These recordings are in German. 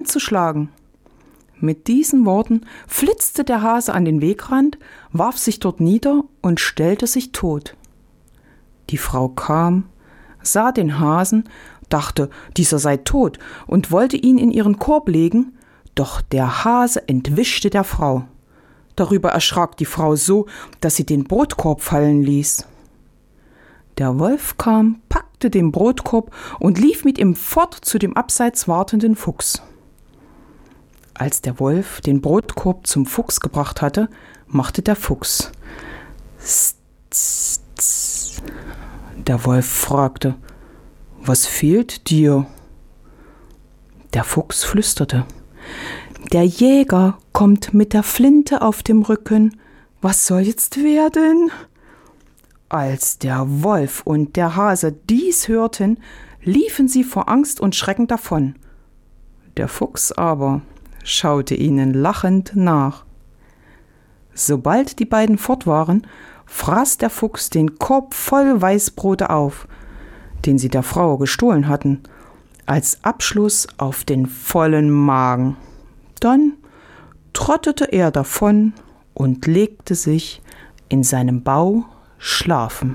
zu schlagen. Mit diesen Worten flitzte der Hase an den Wegrand, warf sich dort nieder und stellte sich tot. Die Frau kam, sah den Hasen, dachte, dieser sei tot und wollte ihn in ihren Korb legen, doch der Hase entwischte der Frau. Darüber erschrak die Frau so, dass sie den Brotkorb fallen ließ. Der Wolf kam, packte den Brotkorb und lief mit ihm fort zu dem abseits wartenden Fuchs. Als der Wolf den Brotkorb zum Fuchs gebracht hatte, machte der Fuchs Ss, ss, ss. Der Wolf fragte: »Was fehlt dir?« Der Fuchs flüsterte: »Der Jäger kommt mit der Flinte auf dem Rücken. Was soll jetzt werden?« Als der Wolf und der Hase dies hörten, liefen sie vor Angst und Schrecken davon. Der Fuchs aber schaute ihnen lachend nach. Sobald die beiden fort waren, fraß der Fuchs den Korb voll Weißbrote auf, den sie der Frau gestohlen hatten, als Abschluss auf den vollen Magen. Dann trottete er davon und legte sich in seinem Bau schlafen.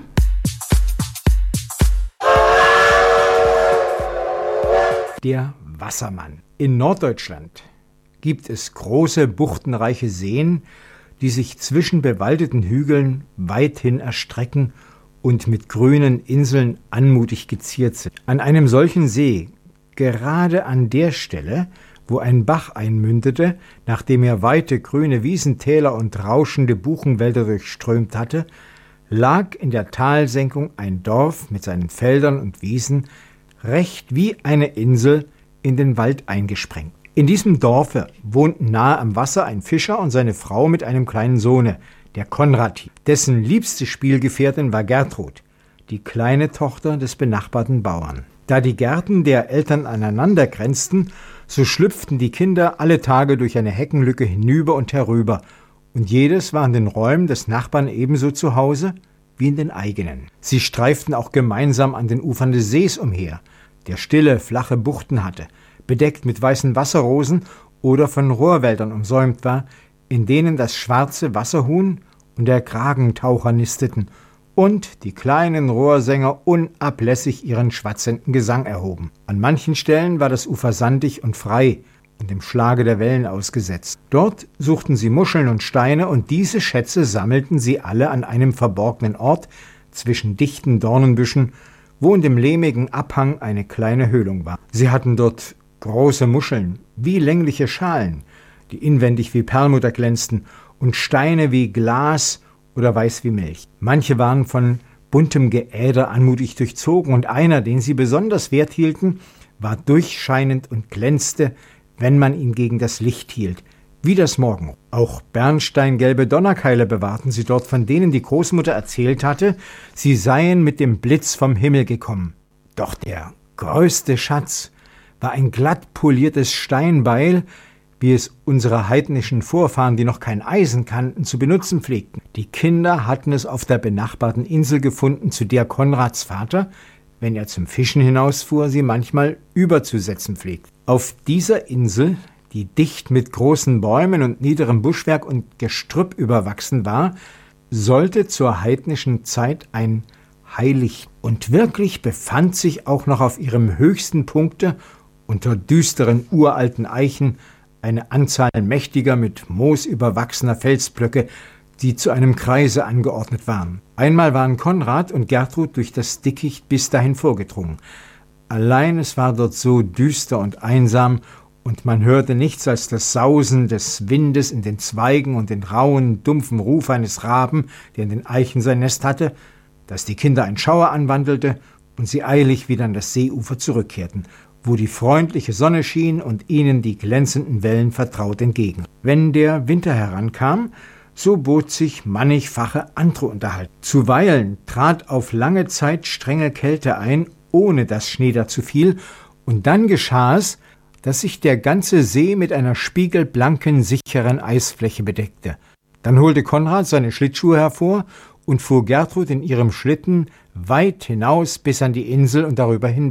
Der Wassermann. In Norddeutschland gibt es große, buchtenreiche Seen, die sich zwischen bewaldeten Hügeln weithin erstrecken und mit grünen Inseln anmutig geziert sind. An einem solchen See, gerade an der Stelle, wo ein Bach einmündete, nachdem er weite grüne Wiesentäler und rauschende Buchenwälder durchströmt hatte, lag in der Talsenkung ein Dorf mit seinen Feldern und Wiesen, recht wie eine Insel in den Wald eingesprengt. In diesem Dorfe wohnten nahe am Wasser ein Fischer und seine Frau mit einem kleinen Sohne, der Konrad, dessen liebste Spielgefährtin war Gertrud, die kleine Tochter des benachbarten Bauern. Da die Gärten der Eltern aneinander grenzten, so schlüpften die Kinder alle Tage durch eine Heckenlücke hinüber und herüber, und jedes war in den Räumen des Nachbarn ebenso zu Hause wie in den eigenen. Sie streiften auch gemeinsam an den Ufern des Sees umher, der stille, flache Buchten hatte, bedeckt mit weißen Wasserrosen oder von Rohrwäldern umsäumt war, in denen das schwarze Wasserhuhn und der Kragentaucher nisteten und die kleinen Rohrsänger unablässig ihren schwatzenden Gesang erhoben. An manchen Stellen war das Ufer sandig und frei und dem Schlage der Wellen ausgesetzt. Dort suchten sie Muscheln und Steine, und diese Schätze sammelten sie alle an einem verborgenen Ort zwischen dichten Dornenbüschen, wo in dem lehmigen Abhang eine kleine Höhlung war. Sie hatten dort große Muscheln, wie längliche Schalen, die inwendig wie Perlmutter glänzten, und Steine wie Glas oder weiß wie Milch. Manche waren von buntem Geäder anmutig durchzogen, und einer, den sie besonders wert hielten, war durchscheinend und glänzte, wenn man ihn gegen das Licht hielt, wie das Morgenrot. Auch bernsteingelbe Donnerkeile bewahrten sie dort, von denen die Großmutter erzählt hatte, sie seien mit dem Blitz vom Himmel gekommen. Doch der größte Schatz war ein glatt poliertes Steinbeil, wie es unsere heidnischen Vorfahren, die noch kein Eisen kannten, zu benutzen pflegten. Die Kinder hatten es auf der benachbarten Insel gefunden, zu der Konrads Vater, wenn er zum Fischen hinausfuhr, sie manchmal überzusetzen pflegte. Auf dieser Insel, die dicht mit großen Bäumen und niederem Buschwerk und Gestrüpp überwachsen war, sollte zur heidnischen Zeit ein Heilig. Und wirklich befand sich auch noch auf ihrem höchsten Punkte unter düsteren uralten Eichen eine Anzahl mächtiger, mit Moos überwachsener Felsblöcke, die zu einem Kreise angeordnet waren. Einmal waren Konrad und Gertrud durch das Dickicht bis dahin vorgedrungen. Allein es war dort so düster und einsam, und man hörte nichts als das Sausen des Windes in den Zweigen und den rauen, dumpfen Ruf eines Raben, der in den Eichen sein Nest hatte, dass die Kinder ein Schauer anwandelte und sie eilig wieder an das Seeufer zurückkehrten, wo die freundliche Sonne schien und ihnen die glänzenden Wellen vertraut entgegen. Wenn der Winter herankam, so bot sich mannigfache andere Unterhaltung. Zuweilen trat auf lange Zeit strenge Kälte ein, ohne dass Schnee dazu fiel, und dann geschah es, dass sich der ganze See mit einer spiegelblanken, sicheren Eisfläche bedeckte. Dann holte Konrad seine Schlittschuhe hervor und fuhr Gertrud in ihrem Schlitten weit hinaus bis an die Insel und darüber hinweg.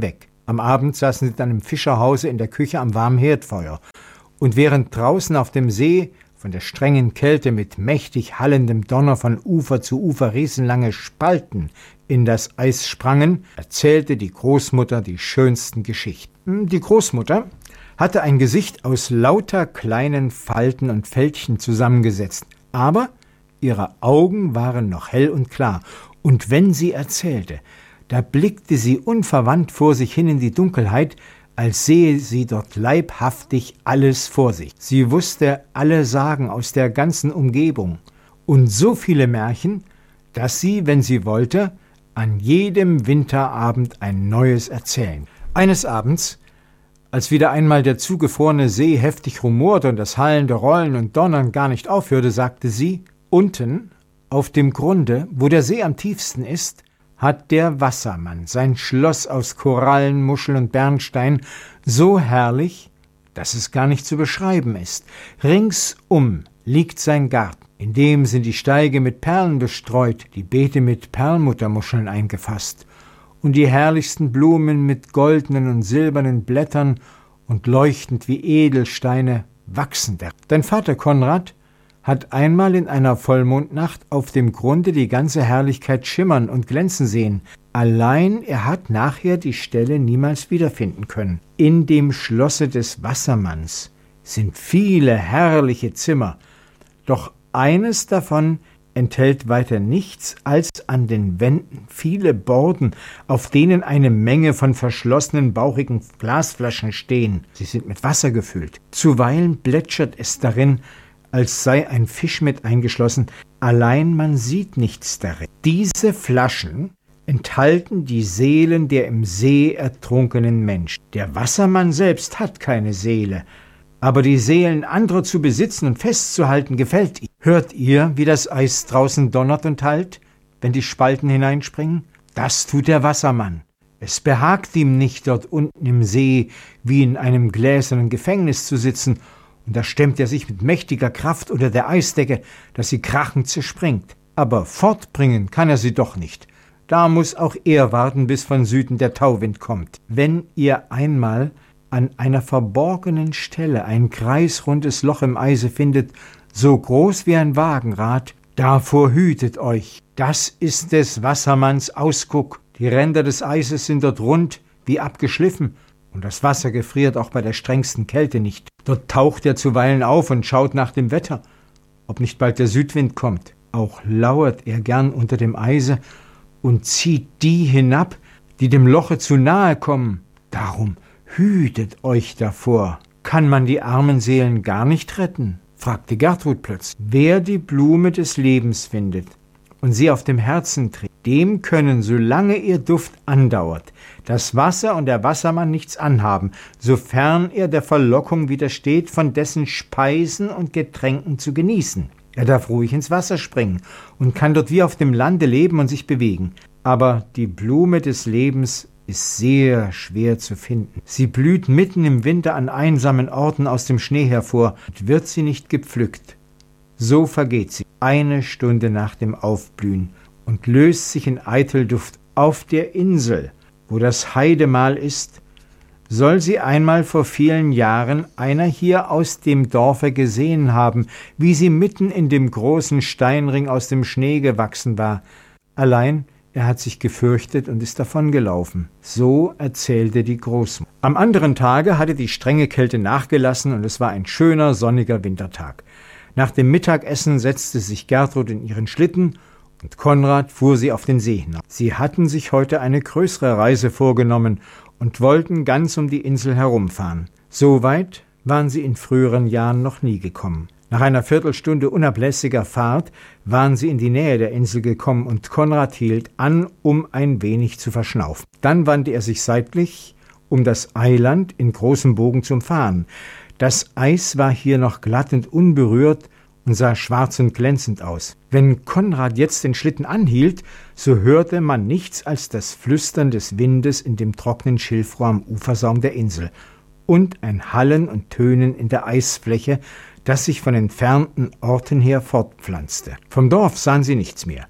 Am Abend saßen sie dann im Fischerhause in der Küche am warmen Herdfeuer. Und während draußen auf dem See von der strengen Kälte mit mächtig hallendem Donner von Ufer zu Ufer riesenlange Spalten in das Eis sprangen, erzählte die Großmutter die schönsten Geschichten. Die Großmutter hatte ein Gesicht aus lauter kleinen Falten und Fältchen zusammengesetzt, aber ihre Augen waren noch hell und klar, und wenn sie erzählte, da blickte sie unverwandt vor sich hin in die Dunkelheit, als sehe sie dort leibhaftig alles vor sich. Sie wusste alle Sagen aus der ganzen Umgebung und so viele Märchen, dass sie, wenn sie wollte, an jedem Winterabend ein neues erzählen. Eines Abends, als wieder einmal der zugefrorene See heftig rumorte und das hallende Rollen und Donnern gar nicht aufhörte, sagte sie: Unten, auf dem Grunde, wo der See am tiefsten ist, hat der Wassermann sein Schloss aus Korallen, Muscheln und Bernstein so herrlich, dass es gar nicht zu beschreiben ist. Ringsum liegt sein Garten, in dem sind die Steige mit Perlen bestreut, die Beete mit Perlmuttermuscheln eingefasst und die herrlichsten Blumen mit goldenen und silbernen Blättern und leuchtend wie Edelsteine wachsen da. Dein Vater Konrad hat einmal in einer Vollmondnacht auf dem Grunde die ganze Herrlichkeit schimmern und glänzen sehen. Allein er hat nachher die Stelle niemals wiederfinden können. In dem Schlosse des Wassermanns sind viele herrliche Zimmer, doch eines davon enthält weiter nichts als an den Wänden viele Borden, auf denen eine Menge von verschlossenen, bauchigen Glasflaschen stehen. Sie sind mit Wasser gefüllt. Zuweilen plätschert es darin, als sei ein Fisch mit eingeschlossen, allein man sieht nichts darin. Diese Flaschen enthalten die Seelen der im See ertrunkenen Menschen. Der Wassermann selbst hat keine Seele, aber die Seelen anderer zu besitzen und festzuhalten gefällt ihm. Hört ihr, wie das Eis draußen donnert und hallt, wenn die Spalten hineinspringen? Das tut der Wassermann. Es behagt ihm nicht, dort unten im See wie in einem gläsernen Gefängnis zu sitzen, und da stemmt er sich mit mächtiger Kraft unter der Eisdecke, dass sie krachend zerspringt. Aber fortbringen kann er sie doch nicht. Da muss auch er warten, bis von Süden der Tauwind kommt. Wenn ihr einmal an einer verborgenen Stelle ein kreisrundes Loch im Eise findet, so groß wie ein Wagenrad, davor hütet euch. Das ist des Wassermanns Ausguck. Die Ränder des Eises sind dort rund wie abgeschliffen, und das Wasser gefriert auch bei der strengsten Kälte nicht. Dort taucht er zuweilen auf und schaut nach dem Wetter, ob nicht bald der Südwind kommt. Auch lauert er gern unter dem Eise und zieht die hinab, die dem Loche zu nahe kommen. Darum hütet euch davor. Kann man die armen Seelen gar nicht retten? Fragte Gertrud plötzlich. Wer die Blume des Lebens findet und sie auf dem Herzen trägt, dem können, solange ihr Duft andauert, das Wasser und der Wassermann nichts anhaben, sofern er der Verlockung widersteht, von dessen Speisen und Getränken zu genießen. Er darf ruhig ins Wasser springen und kann dort wie auf dem Lande leben und sich bewegen. Aber die Blume des Lebens ist sehr schwer zu finden. Sie blüht mitten im Winter an einsamen Orten aus dem Schnee hervor und wird sie nicht gepflückt. So vergeht sie 1 Stunde nach dem Aufblühen und löst sich in Eitelduft. Auf der Insel, wo das Heidemal ist, soll sie einmal vor vielen Jahren einer hier aus dem Dorfe gesehen haben, wie sie mitten in dem großen Steinring aus dem Schnee gewachsen war. Allein er hat sich gefürchtet und ist davongelaufen. So erzählte die Großmutter. Am anderen Tage hatte die strenge Kälte nachgelassen und es war ein schöner, sonniger Wintertag. Nach dem Mittagessen setzte sich Gertrud in ihren Schlitten und Konrad fuhr sie auf den See hinauf. Sie hatten sich heute eine größere Reise vorgenommen und wollten ganz um die Insel herumfahren. So weit waren sie in früheren Jahren noch nie gekommen. Nach einer Viertelstunde unablässiger Fahrt waren sie in die Nähe der Insel gekommen und Konrad hielt an, um ein wenig zu verschnaufen. Dann wandte er sich seitlich, um das Eiland in großem Bogen zu umfahren. Das Eis war hier noch glatt und unberührt und sah schwarz und glänzend aus. Wenn Konrad jetzt den Schlitten anhielt, so hörte man nichts als das Flüstern des Windes in dem trockenen Schilfrohr am Ufersaum der Insel und ein Hallen und Tönen in der Eisfläche, das sich von entfernten Orten her fortpflanzte. Vom Dorf sahen sie nichts mehr.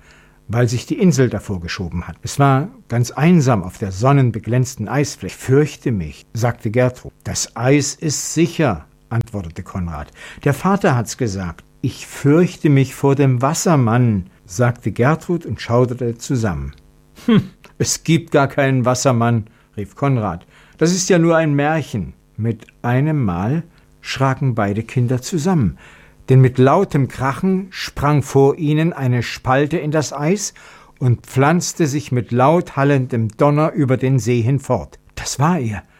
weil sich die Insel davor geschoben hat. Es war ganz einsam auf der sonnenbeglänzten Eisfläche. »Ich fürchte mich«, sagte Gertrud. »Das Eis ist sicher«, antwortete Konrad. »Der Vater hat's gesagt.« »Ich fürchte mich vor dem Wassermann«, sagte Gertrud und schauderte zusammen. »Es gibt gar keinen Wassermann«, rief Konrad. »Das ist ja nur ein Märchen.« Mit einem Mal schraken beide Kinder zusammen, denn mit lautem Krachen sprang vor ihnen eine Spalte in das Eis und pflanzte sich mit laut hallendem Donner über den See hinfort. »Das war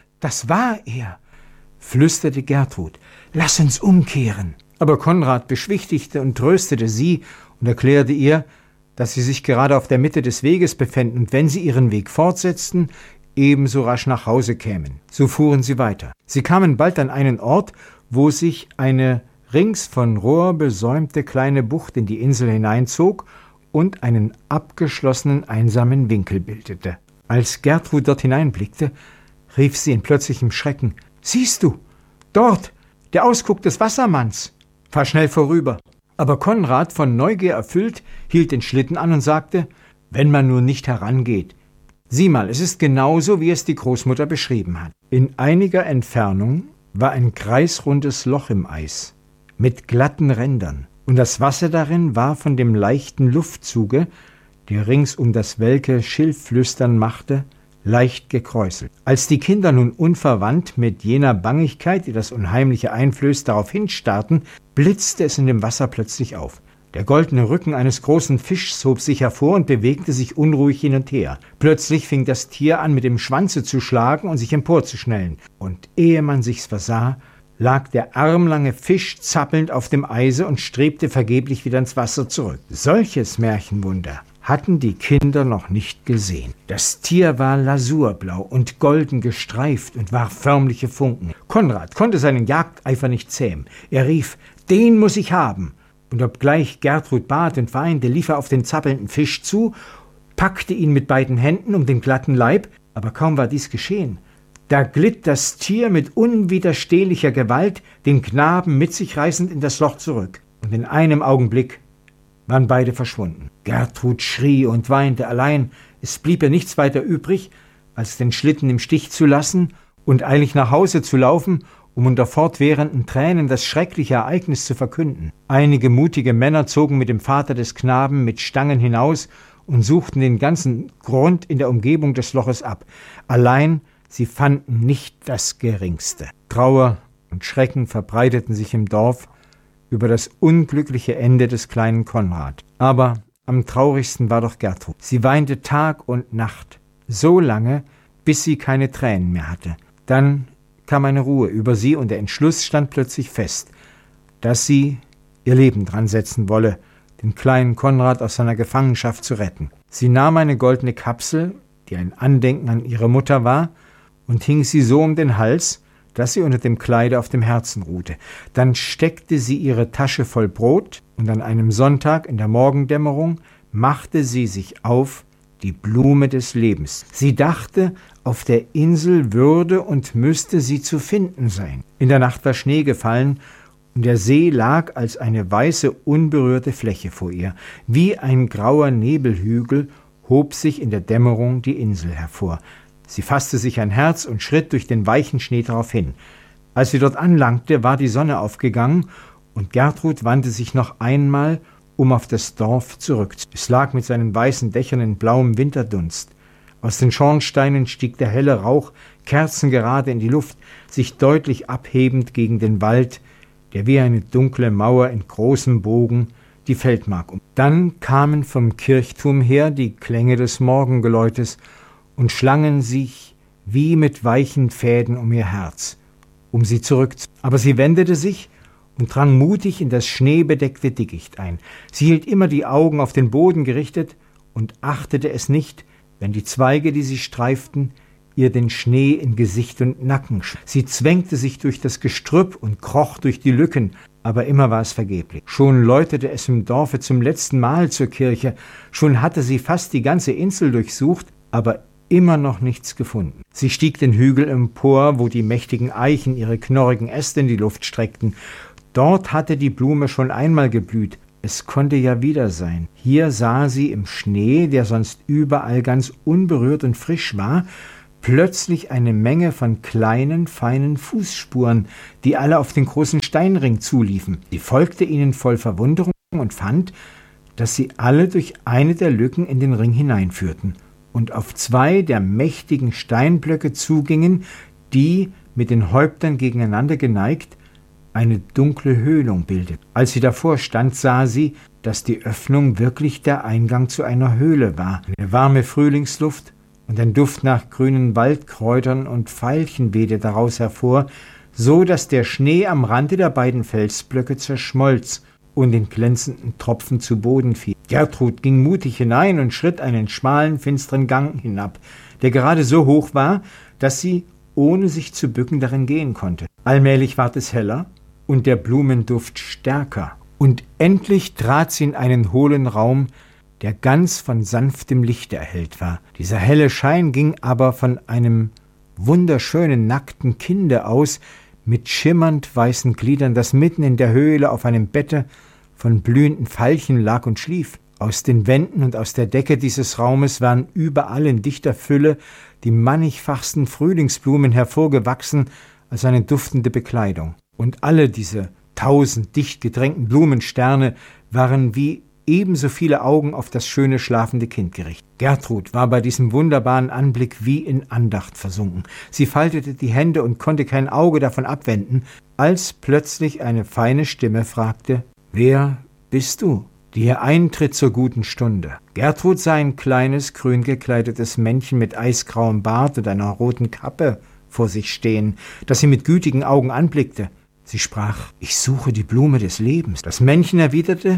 er«, flüsterte Gertrud. »Lass uns umkehren.« Aber Konrad beschwichtigte und tröstete sie und erklärte ihr, dass sie sich gerade auf der Mitte des Weges befänden und wenn sie ihren Weg fortsetzten, ebenso rasch nach Hause kämen. So fuhren sie weiter. Sie kamen bald an einen Ort, wo sich eine rings von Rohr besäumte kleine Bucht in die Insel hineinzog und einen abgeschlossenen, einsamen Winkel bildete. Als Gertrud dort hineinblickte, rief sie in plötzlichem Schrecken: »Siehst du, dort, der Ausguck des Wassermanns!« »Fahr schnell vorüber.« Aber Konrad, von Neugier erfüllt, hielt den Schlitten an und sagte: »Wenn man nur nicht herangeht. Sieh mal, es ist genauso, wie es die Großmutter beschrieben hat.« In einiger Entfernung war ein kreisrundes Loch im Eis mit glatten Rändern, und das Wasser darin war von dem leichten Luftzuge, der rings um das welke Schilfflüstern machte, leicht gekräuselt. Als die Kinder nun unverwandt mit jener Bangigkeit, die das Unheimliche einflößt, darauf hinstarrten, blitzte es in dem Wasser plötzlich auf. Der goldene Rücken eines großen Fischs hob sich hervor und bewegte sich unruhig hin und her. Plötzlich fing das Tier an, mit dem Schwanze zu schlagen und sich emporzuschnellen. Und ehe man sich's versah, lag der armlange Fisch zappelnd auf dem Eise und strebte vergeblich wieder ins Wasser zurück. Solches Märchenwunder hatten die Kinder noch nicht gesehen. Das Tier war lasurblau und golden gestreift und warf förmliche Funken. Konrad konnte seinen Jagdeifer nicht zähmen. Er rief: »Den muss ich haben!« Und obgleich Gertrud bat und weinte, lief er auf den zappelnden Fisch zu, packte ihn mit beiden Händen um den glatten Leib, aber kaum war dies geschehen, da glitt das Tier mit unwiderstehlicher Gewalt, den Knaben mit sich reißend, in das Loch zurück. Und in einem Augenblick waren beide verschwunden. Gertrud schrie und weinte, allein es blieb ihr nichts weiter übrig, als den Schlitten im Stich zu lassen und eilig nach Hause zu laufen, um unter fortwährenden Tränen das schreckliche Ereignis zu verkünden. Einige mutige Männer zogen mit dem Vater des Knaben mit Stangen hinaus und suchten den ganzen Grund in der Umgebung des Loches ab. Allein sie fanden nicht das Geringste. Trauer und Schrecken verbreiteten sich im Dorf über das unglückliche Ende des kleinen Konrad. Aber am traurigsten war doch Gertrud. Sie weinte Tag und Nacht, so lange, bis sie keine Tränen mehr hatte. Dann kam eine Ruhe über sie und der Entschluss stand plötzlich fest, dass sie ihr Leben dran setzen wolle, den kleinen Konrad aus seiner Gefangenschaft zu retten. Sie nahm eine goldene Kapsel, die ein Andenken an ihre Mutter war, und hing sie so um den Hals, dass sie unter dem Kleide auf dem Herzen ruhte. Dann steckte sie ihre Tasche voll Brot, und an einem Sonntag in der Morgendämmerung machte sie sich auf, die Blume des Lebens. Sie dachte, auf der Insel würde und müsste sie zu finden sein. In der Nacht war Schnee gefallen, und der See lag als eine weiße, unberührte Fläche vor ihr. Wie ein grauer Nebelhügel hob sich in der Dämmerung die Insel hervor. Sie fasste sich ein Herz und schritt durch den weichen Schnee darauf hin. Als sie dort anlangte, war die Sonne aufgegangen, und Gertrud wandte sich noch einmal, um auf das Dorf zurückzukehren. Es lag mit seinen weißen Dächern in blauem Winterdunst. Aus den Schornsteinen stieg der helle Rauch kerzengerade in die Luft, sich deutlich abhebend gegen den Wald, der wie eine dunkle Mauer in großem Bogen die Feldmark um. Dann kamen vom Kirchturm her die Klänge des Morgengeläutes und schlangen sich wie mit weichen Fäden um ihr Herz, um sie zurückzuziehen. Aber sie wendete sich und drang mutig in das schneebedeckte Dickicht ein. Sie hielt immer die Augen auf den Boden gerichtet und achtete es nicht, wenn die Zweige, die sie streiften, ihr den Schnee in Gesicht und Nacken. Sie zwängte sich durch das Gestrüpp und kroch durch die Lücken, aber immer war es vergeblich. Schon läutete es im Dorfe zum letzten Mal zur Kirche, schon hatte sie fast die ganze Insel durchsucht, aber immer noch nichts gefunden. Sie stieg den Hügel empor, wo die mächtigen Eichen ihre knorrigen Äste in die Luft streckten. Dort hatte die Blume schon einmal geblüht. Es konnte ja wieder sein. Hier sah sie im Schnee, der sonst überall ganz unberührt und frisch war, plötzlich eine Menge von kleinen, feinen Fußspuren, die alle auf den großen Steinring zuliefen. Sie folgte ihnen voll Verwunderung und fand, dass sie alle durch eine der Lücken in den Ring hineinführten und auf 2 der mächtigen Steinblöcke zugingen, die, mit den Häuptern gegeneinander geneigt, eine dunkle Höhlung bildet. Als sie davor stand, sah sie, dass die Öffnung wirklich der Eingang zu einer Höhle war. Eine warme Frühlingsluft und ein Duft nach grünen Waldkräutern und Veilchen wehte daraus hervor, so dass der Schnee am Rande der beiden Felsblöcke zerschmolz und in glänzenden Tropfen zu Boden fiel. Gertrud ging mutig hinein und schritt einen schmalen, finsteren Gang hinab, der gerade so hoch war, dass sie, ohne sich zu bücken, darin gehen konnte. Allmählich ward es heller und der Blumenduft stärker. Und endlich trat sie in einen hohlen Raum, der ganz von sanftem Lichte erhellt war. Dieser helle Schein ging aber von einem wunderschönen, nackten Kinde aus, mit schimmernd weißen Gliedern, das mitten in der Höhle auf einem Bette von blühenden Veilchen lag und schlief. Aus den Wänden und aus der Decke dieses Raumes waren überall in dichter Fülle die mannigfachsten Frühlingsblumen hervorgewachsen als eine duftende Bekleidung. Und alle diese 1000 dicht gedrängten Blumensterne waren wie ebenso viele Augen auf das schöne schlafende Kind gerichtet. Gertrud war bei diesem wunderbaren Anblick wie in Andacht versunken. Sie faltete die Hände und konnte kein Auge davon abwenden, als plötzlich eine feine Stimme fragte: »Wer bist du, die hier eintritt zur guten Stunde?« Gertrud sah ein kleines, grün gekleidetes Männchen mit eisgrauem Bart und einer roten Kappe vor sich stehen, das sie mit gütigen Augen anblickte. Sie sprach: »Ich suche die Blume des Lebens.« Das Männchen erwiderte: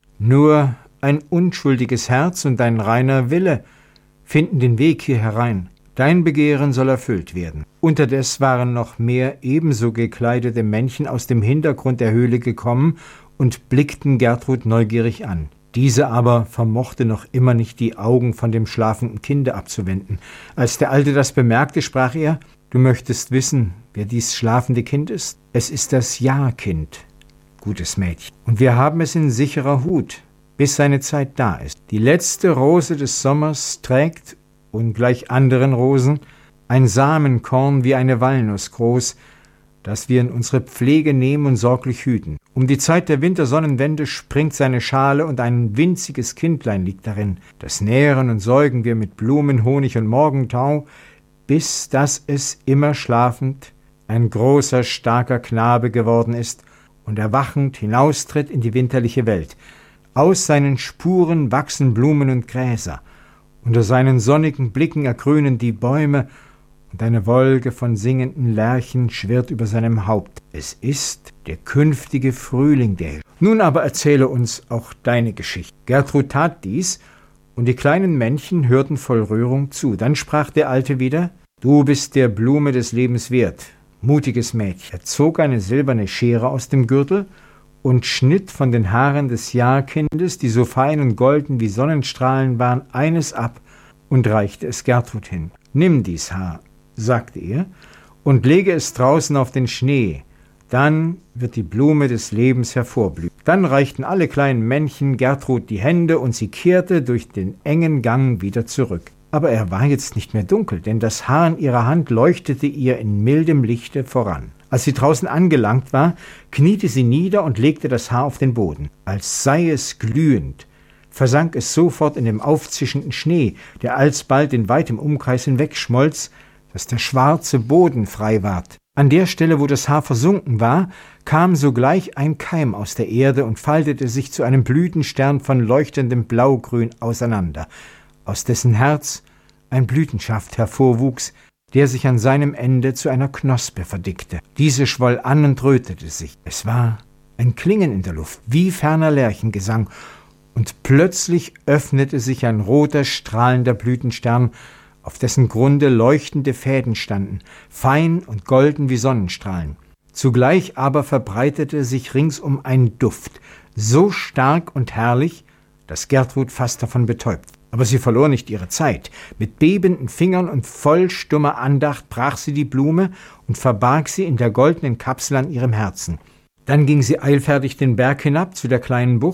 »Nur ein unschuldiges Herz und ein reiner Wille finden den Weg hier herein. Dein Begehren soll erfüllt werden.« Unterdes waren noch mehr ebenso gekleidete Männchen aus dem Hintergrund der Höhle gekommen und blickten Gertrud neugierig an. Diese aber vermochte noch immer nicht, die Augen von dem schlafenden Kinde abzuwenden. Als der Alte das bemerkte, sprach er: »Du möchtest wissen, wer dies schlafende Kind ist? Es ist das Jahrkind, gutes Mädchen. Und wir haben es in sicherer Hut, bis seine Zeit da ist. Die letzte Rose des Sommers trägt, ungleich anderen Rosen, ein Samenkorn wie eine Walnuss groß, das wir in unsere Pflege nehmen und sorglich hüten. Um die Zeit der Wintersonnenwende springt seine Schale und ein winziges Kindlein liegt darin. Das nähren und säugen wir mit Blumen, Honig und Morgentau, bis dass es immer schlafend ein großer, starker Knabe geworden ist und erwachend hinaustritt in die winterliche Welt. Aus seinen Spuren wachsen Blumen und Gräser, unter seinen sonnigen Blicken ergrünen die Bäume, und eine Wolke von singenden Lerchen schwirrt über seinem Haupt. Es ist der künftige Frühling, der. Nun aber erzähle uns auch deine Geschichte. Gertrud tat dies, und die kleinen Männchen hörten voll Rührung zu. Dann sprach der Alte wieder: »Du bist der Blume des Lebens wert, mutiges Mädchen.« Er zog eine silberne Schere aus dem Gürtel und schnitt von den Haaren des Jahrkindes, die so fein und golden wie Sonnenstrahlen waren, eines ab und reichte es Gertrud hin. »Nimm dies Haar«, sagte er, »und lege es draußen auf den Schnee. Dann wird die Blume des Lebens hervorblühen.« Dann reichten alle kleinen Männchen Gertrud die Hände, und sie kehrte durch den engen Gang wieder zurück. Aber er war jetzt nicht mehr dunkel, denn das Haar in ihrer Hand leuchtete ihr in mildem Lichte voran. Als sie draußen angelangt war, kniete sie nieder und legte das Haar auf den Boden. Als sei es glühend, versank es sofort in dem aufzischenden Schnee, der alsbald in weitem Umkreis hinwegschmolz, dass der schwarze Boden frei ward. An der Stelle, wo das Haar versunken war, kam sogleich ein Keim aus der Erde und faltete sich zu einem Blütenstern von leuchtendem Blaugrün auseinander, aus dessen Herz ein Blütenschaft hervorwuchs, der sich an seinem Ende zu einer Knospe verdickte. Diese schwoll an und rötete sich. Es war ein Klingen in der Luft, wie ferner Lerchengesang, und plötzlich öffnete sich ein roter, strahlender Blütenstern, auf dessen Grunde leuchtende Fäden standen, fein und golden wie Sonnenstrahlen. Zugleich aber verbreitete sich ringsum ein Duft, so stark und herrlich, dass Gertrud fast davon betäubt. Aber sie verlor nicht ihre Zeit. Mit bebenden Fingern und voll stummer Andacht brach sie die Blume und verbarg sie in der goldenen Kapsel an ihrem Herzen. Dann ging sie eilfertig den Berg hinab zu der kleinen Bucht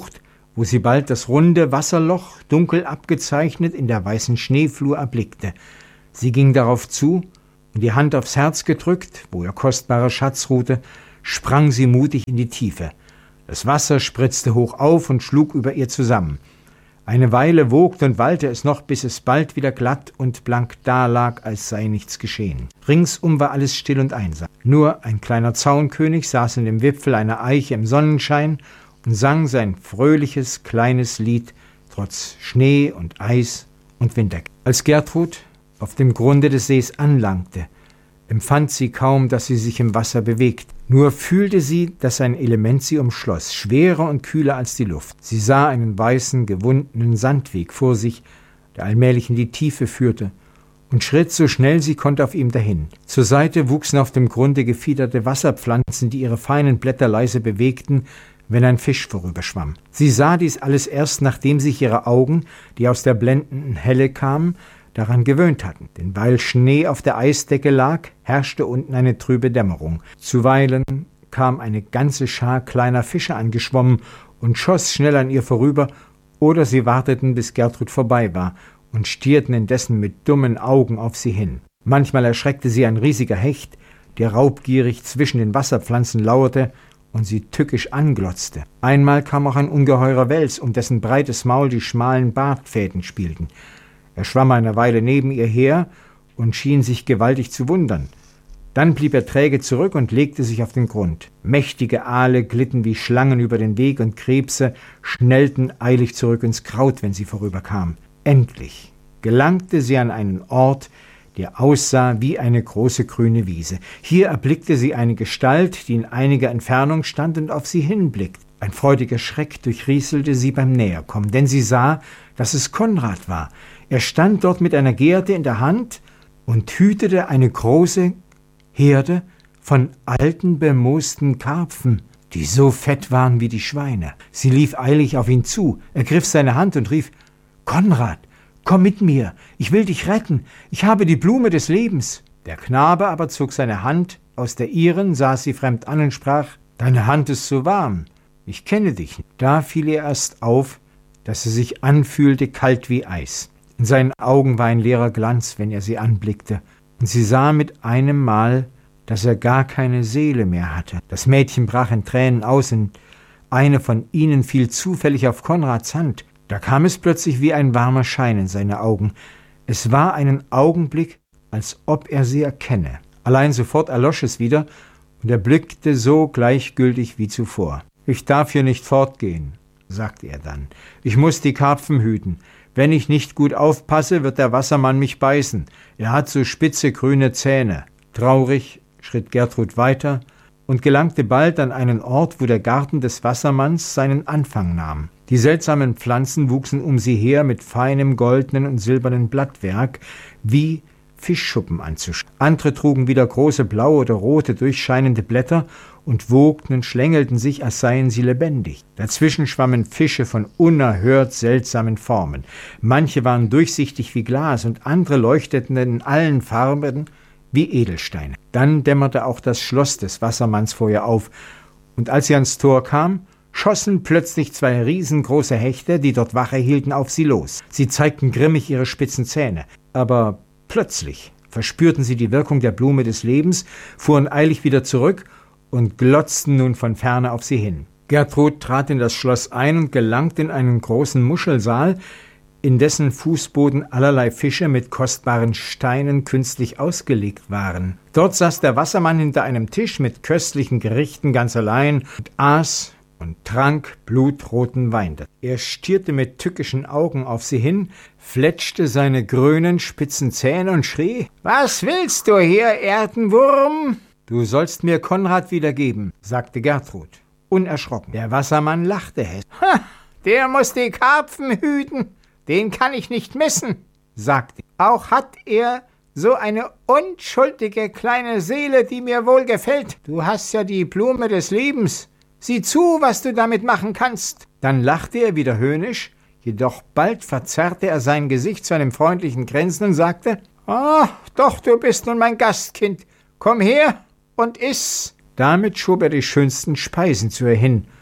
wo sie bald das runde Wasserloch, dunkel abgezeichnet, in der weißen Schneeflur erblickte. Sie ging darauf zu, und die Hand aufs Herz gedrückt, wo ihr kostbarer Schatz ruhte, sprang sie mutig in die Tiefe. Das Wasser spritzte hoch auf und schlug über ihr zusammen. Eine Weile wogte und wallte es noch, bis es bald wieder glatt und blank dalag, als sei nichts geschehen. Ringsum war alles still und einsam. Nur ein kleiner Zaunkönig saß in dem Wipfel einer Eiche im Sonnenschein und sang sein fröhliches, kleines Lied, trotz Schnee und Eis und Winter. Als Gertrud auf dem Grunde des Sees anlangte, empfand sie kaum, dass sie sich im Wasser bewegt. Nur fühlte sie, dass ein Element sie umschloss, schwerer und kühler als die Luft. Sie sah einen weißen, gewundenen Sandweg vor sich, der allmählich in die Tiefe führte, und schritt so schnell sie konnte auf ihm dahin. Zur Seite wuchsen auf dem Grunde gefiederte Wasserpflanzen, die ihre feinen Blätter leise bewegten, wenn ein Fisch vorüberschwamm. Sie sah dies alles erst, nachdem sich ihre Augen, die aus der blendenden Helle kamen, daran gewöhnt hatten. Denn weil Schnee auf der Eisdecke lag, herrschte unten eine trübe Dämmerung. Zuweilen kam eine ganze Schar kleiner Fische angeschwommen und schoss schnell an ihr vorüber, oder sie warteten, bis Gertrud vorbei war und stierten indessen mit dummen Augen auf sie hin. Manchmal erschreckte sie ein riesiger Hecht, der raubgierig zwischen den Wasserpflanzen lauerte und sie tückisch anglotzte. Einmal kam auch ein ungeheurer Wels, um dessen breites Maul die schmalen Bartfäden spielten. Er schwamm eine Weile neben ihr her und schien sich gewaltig zu wundern. Dann blieb er träge zurück und legte sich auf den Grund. Mächtige Aale glitten wie Schlangen über den Weg und Krebse schnellten eilig zurück ins Kraut, wenn sie vorüberkam. Endlich gelangte sie an einen Ort, der aussah wie eine große grüne Wiese. Hier erblickte sie eine Gestalt, die in einiger Entfernung stand und auf sie hinblickte. Ein freudiger Schreck durchrieselte sie beim Näherkommen, denn sie sah, dass es Konrad war. Er stand dort mit einer Gerte in der Hand und hütete eine große Herde von alten, bemoosten Karpfen, die so fett waren wie die Schweine. Sie lief eilig auf ihn zu, ergriff seine Hand und rief: »Konrad, komm mit mir, ich will dich retten, ich habe die Blume des Lebens.« Der Knabe aber zog seine Hand aus der ihren, sah sie fremd an und sprach: »Deine Hand ist so warm, ich kenne dich nicht.« Da fiel ihr erst auf, dass sie sich anfühlte kalt wie Eis. In seinen Augen war ein leerer Glanz, wenn er sie anblickte, und sie sah mit einem Mal, dass er gar keine Seele mehr hatte. Das Mädchen brach in Tränen aus, und eine von ihnen fiel zufällig auf Konrads Hand. Da kam es plötzlich wie ein warmer Schein in seine Augen. Es war einen Augenblick, als ob er sie erkenne. Allein sofort erlosch es wieder, und er blickte so gleichgültig wie zuvor. »Ich darf hier nicht fortgehen«, sagte er dann. »Ich muss die Karpfen hüten. Wenn ich nicht gut aufpasse, wird der Wassermann mich beißen. Er hat so spitze grüne Zähne.« Traurig schritt Gertrud weiter und gelangte bald an einen Ort, wo der Garten des Wassermanns seinen Anfang nahm. Die seltsamen Pflanzen wuchsen um sie her mit feinem goldenen und silbernen Blattwerk, wie Fischschuppen anzuschauen. Andere trugen wieder große blaue oder rote durchscheinende Blätter und wogten und schlängelten sich, als seien sie lebendig. Dazwischen schwammen Fische von unerhört seltsamen Formen. Manche waren durchsichtig wie Glas und andere leuchteten in allen Farben wie Edelsteine. Dann dämmerte auch das Schloss des Wassermanns vor ihr auf, und als sie ans Tor kam, schossen plötzlich 2 riesengroße Hechte, die dort Wache hielten, auf sie los. Sie zeigten grimmig ihre spitzen Zähne, aber plötzlich verspürten sie die Wirkung der Blume des Lebens, fuhren eilig wieder zurück und glotzten nun von ferne auf sie hin. Gertrud trat in das Schloss ein und gelangte in einen großen Muschelsaal, in dessen Fußboden allerlei Fische mit kostbaren Steinen künstlich ausgelegt waren. Dort saß der Wassermann hinter einem Tisch mit köstlichen Gerichten ganz allein und aß und trank blutroten Wein. Er stierte mit tückischen Augen auf sie hin, fletschte seine grünen, spitzen Zähne und schrie: »Was willst du hier, Erdenwurm?« »Du sollst mir Konrad wiedergeben«, sagte Gertrud, unerschrocken. Der Wassermann lachte hässlich. »Der muss die Karpfen hüten, den kann ich nicht missen«, sagte er. »Auch hat er so eine unschuldige kleine Seele, die mir wohl gefällt. Du hast ja die Blume des Lebens. Sieh zu, was du damit machen kannst.« Dann lachte er wieder höhnisch, jedoch bald verzerrte er sein Gesicht zu einem freundlichen Grinsen und sagte: »Doch, du bist nun mein Gastkind. Komm her und iss.« Damit schob er die schönsten Speisen zu ihr hin,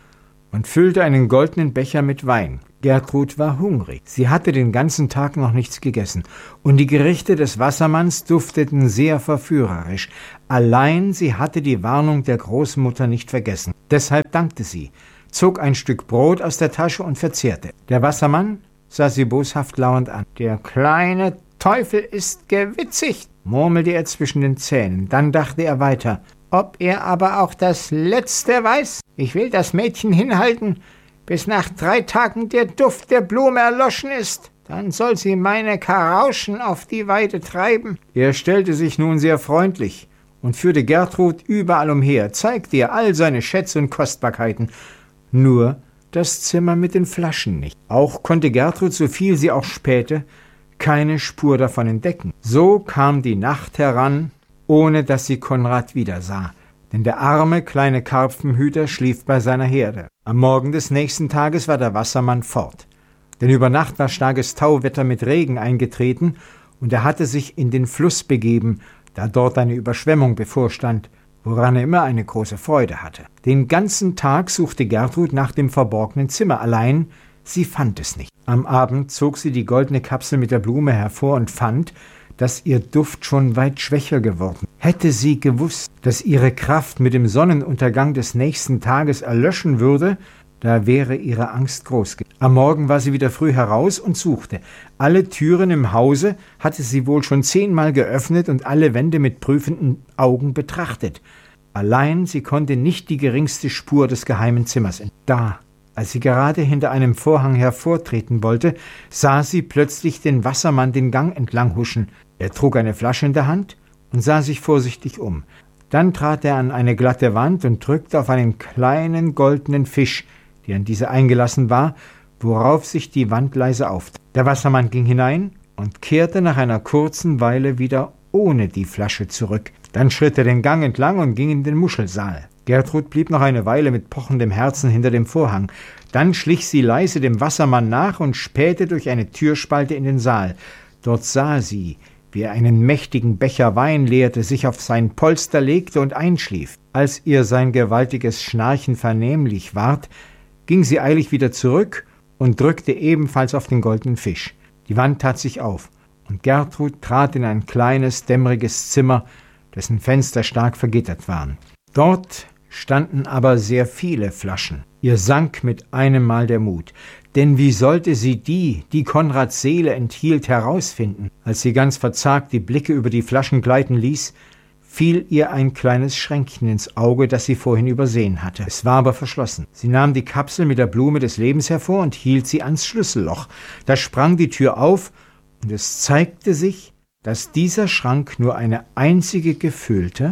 und füllte einen goldenen Becher mit Wein. Gertrud war hungrig. Sie hatte den ganzen Tag noch nichts gegessen, und die Gerichte des Wassermanns dufteten sehr verführerisch. Allein sie hatte die Warnung der Großmutter nicht vergessen. Deshalb dankte sie, zog ein Stück Brot aus der Tasche und verzehrte. Der Wassermann sah sie boshaft lauernd an. »Der kleine Teufel ist gewitzigt«, murmelte er zwischen den Zähnen. Dann dachte er weiter, »ob er aber auch das Letzte weiß? Ich will das Mädchen hinhalten, bis nach 3 Tagen der Duft der Blume erloschen ist. Dann soll sie meine Karauschen auf die Weide treiben.« Er stellte sich nun sehr freundlich und führte Gertrud überall umher, zeigte ihr all seine Schätze und Kostbarkeiten, nur das Zimmer mit den Flaschen nicht. Auch konnte Gertrud, so viel sie auch spähte, keine Spur davon entdecken. So kam die Nacht heran, ohne dass sie Konrad wiedersah, denn der arme kleine Karpfenhüter schlief bei seiner Herde. Am Morgen des nächsten Tages war der Wassermann fort, denn über Nacht war starkes Tauwetter mit Regen eingetreten, und er hatte sich in den Fluss begeben, da dort eine Überschwemmung bevorstand, woran er immer eine große Freude hatte. Den ganzen Tag suchte Gertrud nach dem verborgenen Zimmer, allein sie fand es nicht. Am Abend zog sie die goldene Kapsel mit der Blume hervor und fand, dass ihr Duft schon weit schwächer geworden. Hätte sie gewusst, dass ihre Kraft mit dem Sonnenuntergang des nächsten Tages erlöschen würde, da wäre ihre Angst groß gewesen. Am Morgen war sie wieder früh heraus und suchte. Alle Türen im Hause hatte sie wohl schon 10-mal geöffnet und alle Wände mit prüfenden Augen betrachtet. Allein sie konnte nicht die geringste Spur des geheimen Zimmers entdecken. Da, als sie gerade hinter einem Vorhang hervortreten wollte, sah sie plötzlich den Wassermann den Gang entlang huschen. Er trug eine Flasche in der Hand und sah sich vorsichtig um. Dann trat er an eine glatte Wand und drückte auf einen kleinen goldenen Fisch, der an diese eingelassen war, worauf sich die Wand leise auftat. Der Wassermann ging hinein und kehrte nach einer kurzen Weile wieder ohne die Flasche zurück. Dann schritt er den Gang entlang und ging in den Muschelsaal. Gertrud blieb noch eine Weile mit pochendem Herzen hinter dem Vorhang. Dann schlich sie leise dem Wassermann nach und spähte durch eine Türspalte in den Saal. Dort sah sie, wie er einen mächtigen Becher Wein leerte, sich auf sein Polster legte und einschlief. Als ihr sein gewaltiges Schnarchen vernehmlich ward, ging sie eilig wieder zurück und drückte ebenfalls auf den goldenen Fisch. Die Wand tat sich auf, und Gertrud trat in ein kleines, dämmeriges Zimmer, dessen Fenster stark vergittert waren. Dort standen aber sehr viele Flaschen. Ihr sank mit einem Mal der Mut. Denn wie sollte sie die Konrads Seele enthielt, herausfinden? Als sie ganz verzagt die Blicke über die Flaschen gleiten ließ, fiel ihr ein kleines Schränkchen ins Auge, das sie vorhin übersehen hatte. Es war aber verschlossen. Sie nahm die Kapsel mit der Blume des Lebens hervor und hielt sie ans Schlüsselloch. Da sprang die Tür auf, und es zeigte sich, dass dieser Schrank nur eine einzige gefüllte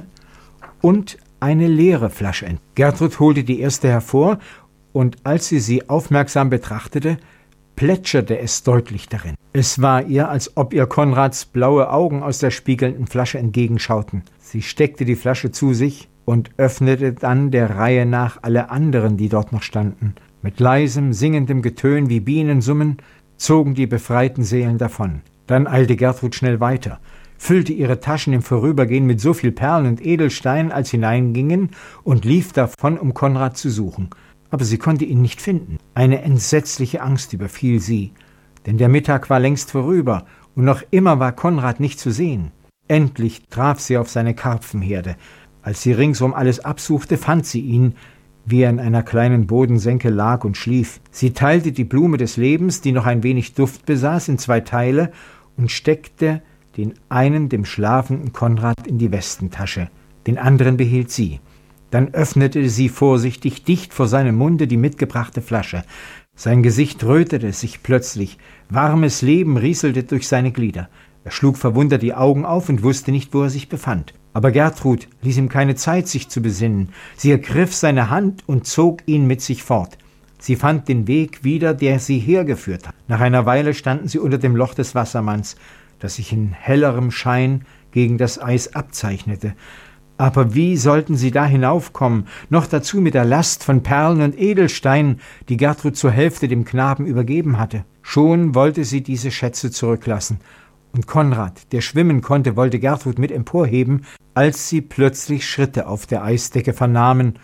und eine leere Flasche enthielt. Gertrud holte die erste hervor, und als sie aufmerksam betrachtete, plätscherte es deutlich darin. Es war ihr, als ob ihr Konrads blaue Augen aus der spiegelnden Flasche entgegenschauten. Sie steckte die Flasche zu sich und öffnete dann der Reihe nach alle anderen, die dort noch standen. Mit leisem, singendem Getön wie Bienen summen, zogen die befreiten Seelen davon. Dann eilte Gertrud schnell weiter, füllte ihre Taschen im Vorübergehen mit so viel Perlen und Edelsteinen, als hineingingen, und lief davon, um Konrad zu suchen. Aber sie konnte ihn nicht finden. Eine entsetzliche Angst überfiel sie, denn der Mittag war längst vorüber, und noch immer war Konrad nicht zu sehen. Endlich traf sie auf seine Karpfenherde. Als sie ringsum alles absuchte, fand sie ihn, wie er in einer kleinen Bodensenke lag und schlief. Sie teilte die Blume des Lebens, die noch ein wenig Duft besaß, in 2 Teile und steckte den einen dem schlafenden Konrad in die Westentasche, den anderen behielt sie. Dann öffnete sie vorsichtig dicht vor seinem Munde die mitgebrachte Flasche. Sein Gesicht rötete sich plötzlich, warmes Leben rieselte durch seine Glieder. Er schlug verwundert die Augen auf und wusste nicht, wo er sich befand. Aber Gertrud ließ ihm keine Zeit, sich zu besinnen. Sie ergriff seine Hand und zog ihn mit sich fort. Sie fand den Weg wieder, der sie hergeführt hat. Nach einer Weile standen sie unter dem Loch des Wassermanns, das sich in hellerem Schein gegen das Eis abzeichnete. Aber wie sollten sie da hinaufkommen, noch dazu mit der Last von Perlen und Edelsteinen, die Gertrud zur Hälfte dem Knaben übergeben hatte? Schon wollte sie diese Schätze zurücklassen, und Konrad, der schwimmen konnte, wollte Gertrud mit emporheben, als sie plötzlich Schritte auf der Eisdecke vernahmen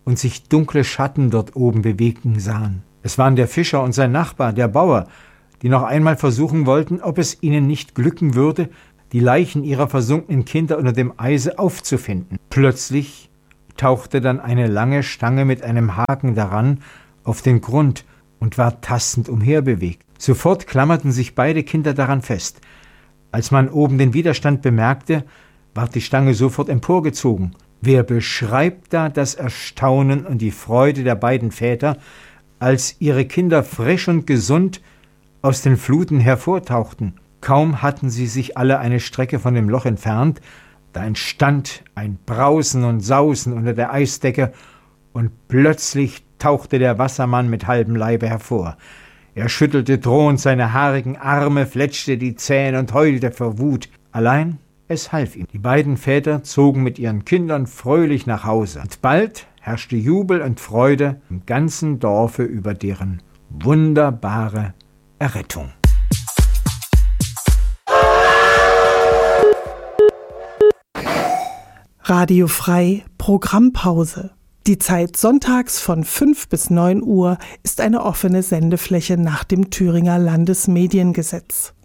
und sich dunkle Schatten dort oben bewegen sahen. Es waren der Fischer und sein Nachbar, der Bauer, die noch einmal versuchen wollten, ob es ihnen nicht glücken würde, die Leichen ihrer versunkenen Kinder unter dem Eise aufzufinden. Plötzlich tauchte dann eine lange Stange mit einem Haken daran auf den Grund und war tastend umherbewegt. Sofort klammerten sich beide Kinder daran fest. Als man oben den Widerstand bemerkte, ward die Stange sofort emporgezogen. Wer beschreibt da das Erstaunen und die Freude der beiden Väter, als ihre Kinder frisch und gesund aus den Fluten hervortauchten? Kaum hatten sie sich alle eine Strecke von dem Loch entfernt, da entstand ein Brausen und Sausen unter der Eisdecke und plötzlich tauchte der Wassermann mit halbem Leibe hervor. Er schüttelte drohend seine haarigen Arme, fletschte die Zähne und heulte vor Wut. Allein es half ihm. Die beiden Väter zogen mit ihren Kindern fröhlich nach Hause. Und bald herrschte Jubel und Freude im ganzen Dorfe über deren wunderbare Errettung. Radio Frei Programmpause. Die Zeit sonntags von 5 bis 9 Uhr ist eine offene Sendefläche nach dem Thüringer Landesmediengesetz.